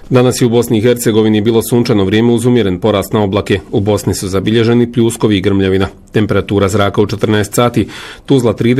Danas je u Bosni i Hercegovini bilo sunčano vrijeme uz umjeren porast na oblake. U Bosni su zabilježeni pljuskovi i grmljavina. Temperatura zraka u 14 sati, Tuzla 30,